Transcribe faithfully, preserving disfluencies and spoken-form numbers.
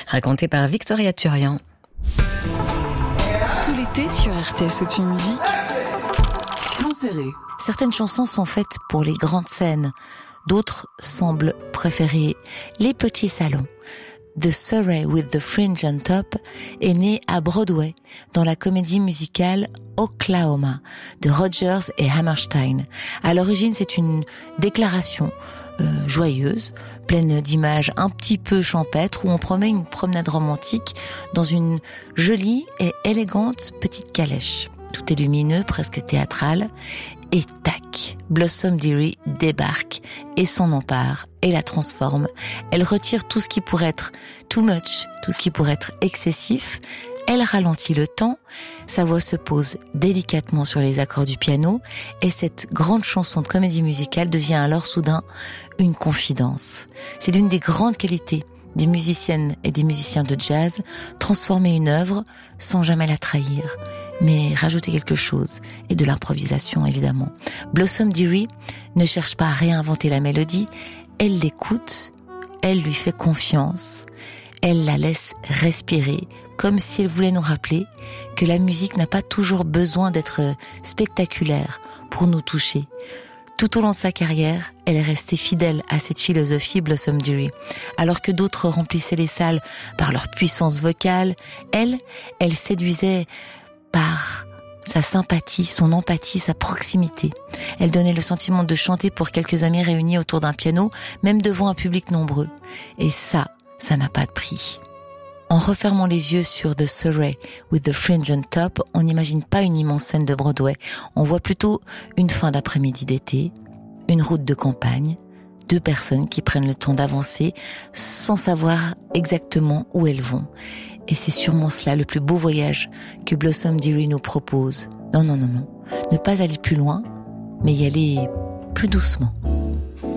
raconté par Victoria Turian. Tout l'été sur R T S Option Musique. Plan serré. Certaines chansons sont faites pour les grandes scènes, d'autres semblent préférer les petits salons. The Surrey with the Fringe on Top est né à Broadway, dans la comédie musicale Oklahoma de Rodgers et Hammerstein. À l'origine, c'est une déclaration euh, joyeuse, pleine d'images un petit peu champêtres, où on promet une promenade romantique dans une jolie et élégante petite calèche. Tout est lumineux, presque théâtral, et tac, Blossom Dearie débarque et s'en empare et la transforme. Elle retire tout ce qui pourrait être too much, tout ce qui pourrait être excessif. Elle ralentit le temps, sa voix se pose délicatement sur les accords du piano et cette grande chanson de comédie musicale devient alors soudain une confidence. C'est l'une des grandes qualités des musiciennes et des musiciens de jazz, transformer une œuvre sans jamais la trahir, mais rajouter quelque chose, et de l'improvisation évidemment. Blossom Dearie ne cherche pas à réinventer la mélodie, elle l'écoute, elle lui fait confiance, elle la laisse respirer, comme si elle voulait nous rappeler que la musique n'a pas toujours besoin d'être spectaculaire pour nous toucher. Tout au long de sa carrière, elle est restée fidèle à cette philosophie Blossom Dearie. Alors que d'autres remplissaient les salles par leur puissance vocale, elle, elle séduisait par sa sympathie, son empathie, sa proximité. Elle donnait le sentiment de chanter pour quelques amis réunis autour d'un piano, même devant un public nombreux. Et ça, ça n'a pas de prix. En refermant les yeux sur The Surrey with the Fringe on Top, on n'imagine pas une immense scène de Broadway. On voit plutôt une fin d'après-midi d'été, une route de campagne, deux personnes qui prennent le temps d'avancer sans savoir exactement où elles vont. Et c'est sûrement cela le plus beau voyage que Blossom Dearie nous propose. Non, non, non, non. Ne pas aller plus loin, mais y aller plus doucement.